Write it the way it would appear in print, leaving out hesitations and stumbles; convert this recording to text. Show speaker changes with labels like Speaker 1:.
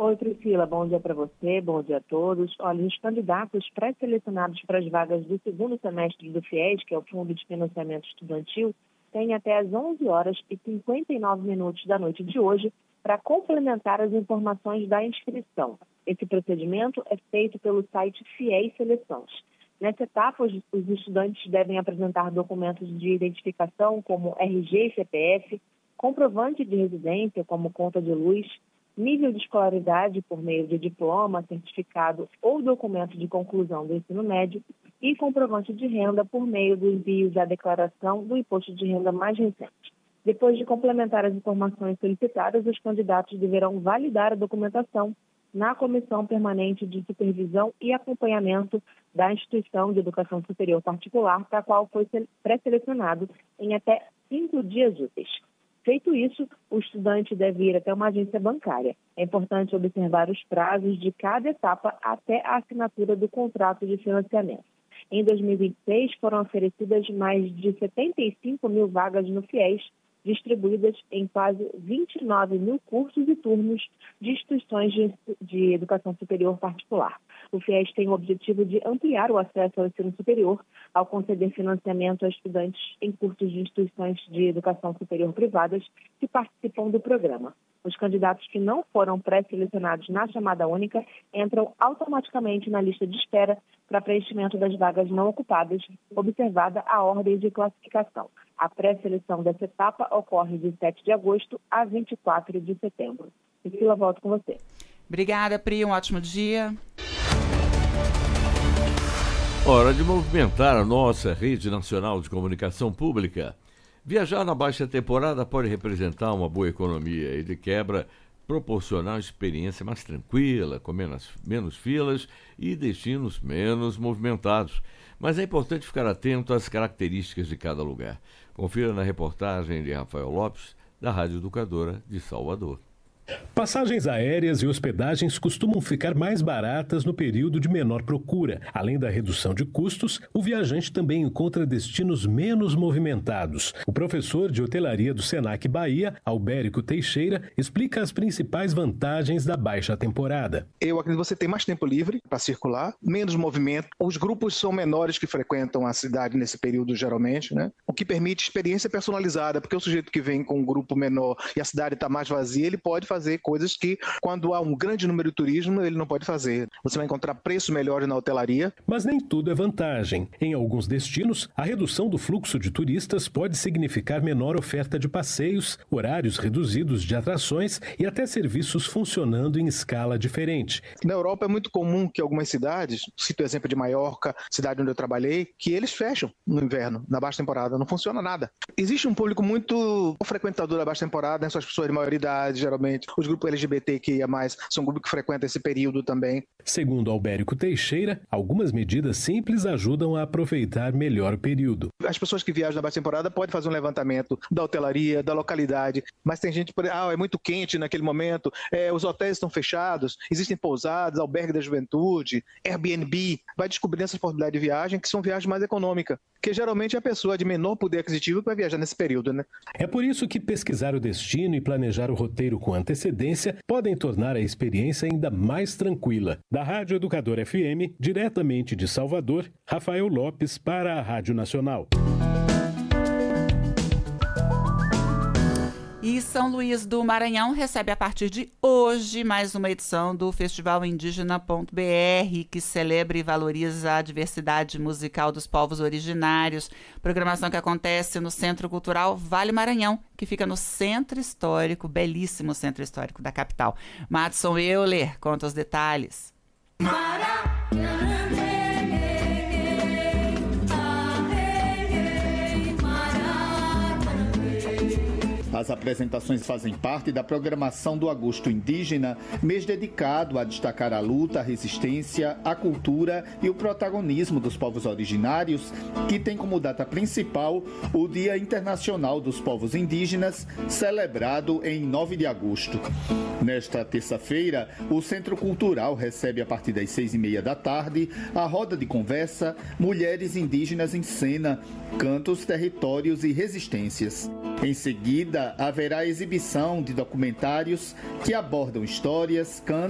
Speaker 1: Oi, Priscila, bom dia para você, bom dia a todos. Olha, os candidatos pré-selecionados para as vagas do segundo semestre do FIES, que é o Fundo de Financiamento Estudantil, têm até às 11 horas e 59 minutos da noite de hoje para complementar as informações da inscrição. Esse procedimento é feito pelo site FIES Seleções. Nessa etapa, os estudantes devem apresentar documentos de identificação como RG e CPF, comprovante de residência como conta de luz, nível de escolaridade por meio de diploma, certificado ou documento de conclusão do ensino médio e comprovante de renda por meio do envio da declaração do imposto de renda mais recente. Depois de complementar as informações solicitadas, os candidatos deverão validar a documentação na Comissão Permanente de Supervisão e Acompanhamento da Instituição de Educação Superior Particular, para a qual foi pré-selecionado em até 5 dias úteis. Feito isso, o estudante deve ir até uma agência bancária. É importante observar os prazos de cada etapa até a assinatura do contrato de financiamento. Em 2026, foram oferecidas mais de 75 mil vagas no FIES, distribuídas em quase 29 mil cursos e turnos de instituições de educação superior particular. O FIES tem o objetivo de ampliar o acesso ao ensino superior ao conceder financiamento a estudantes em cursos de instituições de educação superior privadas que participam do programa. Os candidatos que não foram pré-selecionados na chamada única entram automaticamente na lista de espera para preenchimento das vagas não ocupadas, observada a ordem de classificação. A pré-seleção dessa etapa ocorre de 7 de agosto a 24 de setembro. Priscila, volto com você.
Speaker 2: Obrigada, Pri. Um ótimo dia.
Speaker 3: Hora de movimentar a nossa rede nacional de comunicação pública. Viajar na baixa temporada pode representar uma boa economia e, de quebra, proporcionar uma experiência mais tranquila, com menos filas e destinos menos movimentados. Mas é importante ficar atento às características de cada lugar. Confira na reportagem de Rafael Lopes, da Rádio Educadora de Salvador.
Speaker 4: Passagens aéreas e hospedagens costumam ficar mais baratas no período de menor procura. Além da redução de custos, o viajante também encontra destinos menos movimentados. O professor de hotelaria do Senac Bahia, Albérico Teixeira, explica as principais vantagens da baixa temporada.
Speaker 5: Eu acredito que você tem mais tempo livre para circular, menos movimento. Os grupos são menores que frequentam a cidade nesse período, geralmente, né? O que permite experiência personalizada, porque o sujeito que vem com um grupo menor e a cidade está mais vazia, ele pode fazer coisas que, quando há um grande número de turismo, ele não pode fazer. Você vai encontrar preços melhores na hotelaria.
Speaker 4: Mas nem tudo é vantagem. Em alguns destinos, a redução do fluxo de turistas pode significar menor oferta de passeios, horários reduzidos de atrações e até serviços funcionando em escala diferente.
Speaker 5: Na Europa é muito comum que algumas cidades, cito o exemplo de Maiorca, cidade onde eu trabalhei, que eles fecham no inverno, na baixa temporada, não funciona nada. Existe um público muito frequentador da baixa temporada, são as pessoas de maioridade, geralmente. Os grupos LGBTQIA+, são grupos que frequentam esse período também.
Speaker 4: Segundo Albérico Teixeira, algumas medidas simples ajudam a aproveitar melhor o período.
Speaker 5: As pessoas que viajam na baixa temporada podem fazer um levantamento da hotelaria, da localidade, mas tem gente que é muito quente naquele momento, os hotéis estão fechados, existem pousadas, albergue da juventude, Airbnb. Vai descobrindo essas possibilidades de viagem, que são viagens mais econômicas, que geralmente é a pessoa de menor poder aquisitivo para viajar nesse período, né?
Speaker 4: É por isso que pesquisar o destino e planejar o roteiro com antecedência podem tornar a experiência ainda mais tranquila. Da Rádio Educadora FM, diretamente de Salvador, Rafael Lopes para a Rádio Nacional.
Speaker 2: E São Luís do Maranhão recebe a partir de hoje mais uma edição do Festival Indígena.br, que celebra e valoriza a diversidade musical dos povos originários. Programação que acontece no Centro Cultural Vale Maranhão, que fica no centro histórico, belíssimo centro histórico da capital. Madson Euler conta os detalhes.
Speaker 6: As apresentações fazem parte da programação do Agosto Indígena, mês dedicado a destacar a luta, a resistência, a cultura e o protagonismo dos povos originários, que tem como data principal o Dia Internacional dos Povos Indígenas, celebrado em 9 de agosto. Nesta terça-feira, o Centro Cultural recebe a partir das 6h30 da tarde a roda de conversa Mulheres Indígenas em Cena, Cantos, Territórios e Resistências. Em seguida, haverá exibição de documentários que abordam histórias, cantos